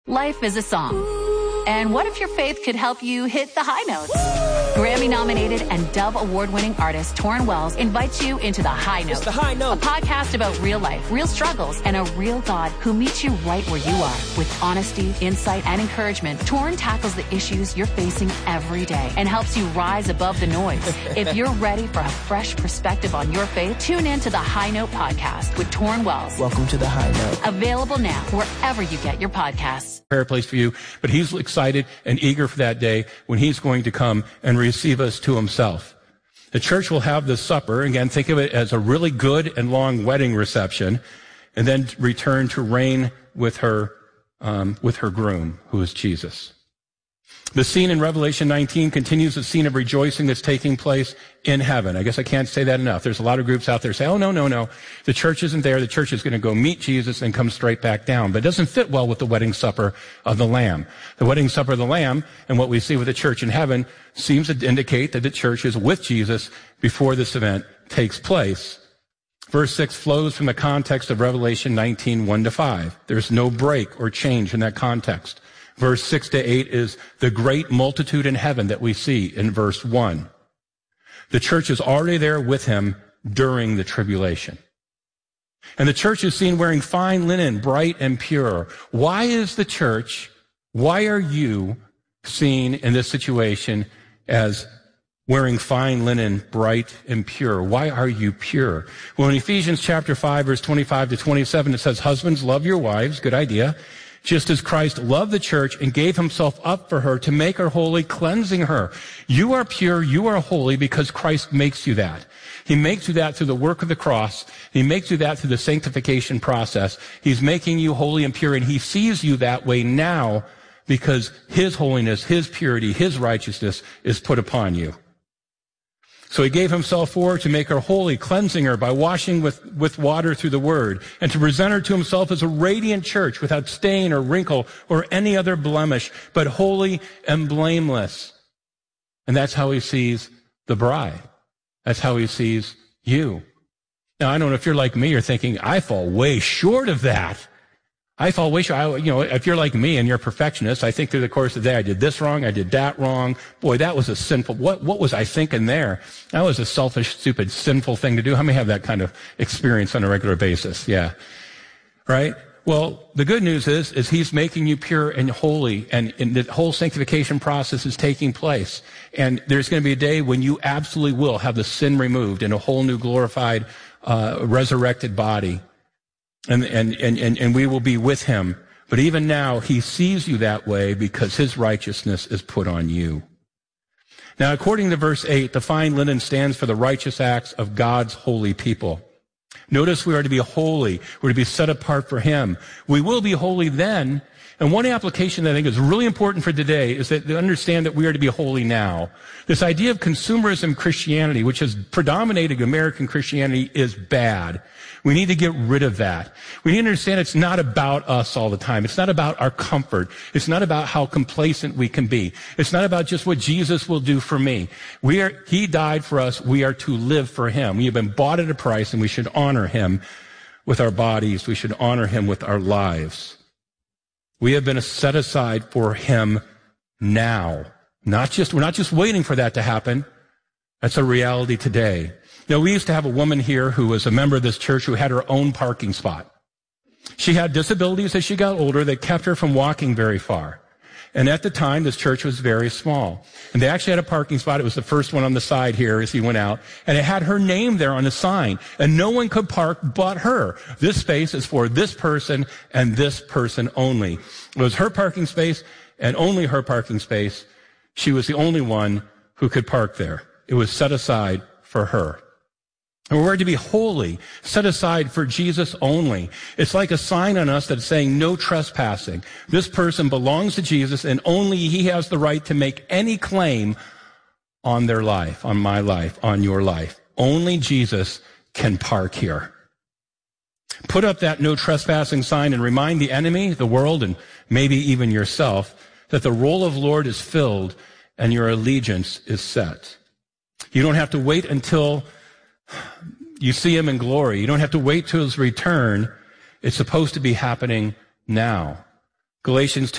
Life is a song. And what if your faith could help you hit the high notes? Grammy-nominated and Dove Award-winning artist Torrin Wells invites you into The High Note. It's The High Note. A podcast about real life, real struggles, and a real God who meets you right where you are. With honesty, insight, and encouragement, Torrin tackles the issues you're facing every day and helps you rise above the noise. If you're ready for a fresh perspective on your faith, tune in to The High Note podcast with Torrin Wells. Welcome to The High Note. Available now wherever you get your podcasts. Prayer place for you, but he's excited and eager for that day when he's going to come and receive us to himself. The church will have this supper. Again, think of it as a really good and long wedding reception, and then return to reign with her groom, who is Jesus. The scene in Revelation 19 continues the scene of rejoicing that's taking place in heaven. I guess I can't say that enough. There's a lot of groups out there say, oh, no. The church isn't there. The church is going to go meet Jesus and come straight back down. But it doesn't fit well with the wedding supper of the Lamb. The wedding supper of the Lamb and what we see with the church in heaven seems to indicate that the church is with Jesus before this event takes place. Verse 6 flows from the context of Revelation 19, 1-5. There's no break or change in that context. Verse 6-8 is the great multitude in heaven that we see in verse 1. The church is already there with him during the tribulation. And the church is seen wearing fine linen, bright and pure. Why are you seen in this situation as wearing fine linen, bright and pure? Why are you pure? Well, in Ephesians chapter 5, verse 25-27, it says, husbands, love your wives. Good idea. Just as Christ loved the church and gave himself up for her to make her holy, cleansing her. You are pure, you are holy because Christ makes you that. He makes you that through the work of the cross. He makes you that through the sanctification process. He's making you holy and pure, and he sees you that way now because his holiness, his purity, his righteousness is put upon you. So he gave himself for her to make her holy, cleansing her by washing with water through the word, and to present her to himself as a radiant church without stain or wrinkle or any other blemish, but holy and blameless. And that's how he sees the bride. That's how he sees you. Now, I don't know if you're like me, you're thinking, I fall way short of that. I fall way short. If you're like me and you're a perfectionist, I think through the course of the day, I did this wrong, I did that wrong. Boy, that was a sinful, what was I thinking there? That was a selfish, stupid, sinful thing to do. How many have that kind of experience on a regular basis? Yeah. Right? Well, the good news is he's making you pure and holy, and the whole sanctification process is taking place. And there's going to be a day when you absolutely will have the sin removed in a whole new glorified, resurrected body. And we will be with him. But even now, he sees you that way because his righteousness is put on you. Now, according to verse 8, the fine linen stands for the righteous acts of God's holy people. Notice we are to be holy. We're to be set apart for him. We will be holy then. And one application that I think is really important for today is that to understand that we are to be holy now. This idea of consumerism Christianity, which has predominated American Christianity, is bad. We need to get rid of that. We need to understand it's not about us all the time. It's not about our comfort. It's not about how complacent we can be. It's not about just what Jesus will do for me. He died for us. We are to live for him. We have been bought at a price, and we should honor him with our bodies. We should honor him with our lives. We have been set aside for him now. We're not just waiting for that to happen. That's a reality today. Now, we used to have a woman here who was a member of this church who had her own parking spot. She had disabilities as she got older that kept her from walking very far. And at the time, this church was very small. And they actually had a parking spot. It was the first one on the side here as he went out. And it had her name there on the sign. And no one could park but her. This space is for this person and this person only. It was her parking space and only her parking space. She was the only one who could park there. It was set aside for her. And we're to be holy, set aside for Jesus only. It's like a sign on us that's saying no trespassing. This person belongs to Jesus, and only he has the right to make any claim on their life, on my life, on your life. Only Jesus can park here. Put up that no trespassing sign and remind the enemy, the world, and maybe even yourself that the role of Lord is filled and your allegiance is set. You don't have to wait until you see him in glory. You don't have to wait till his return. It's supposed to be happening now. Galatians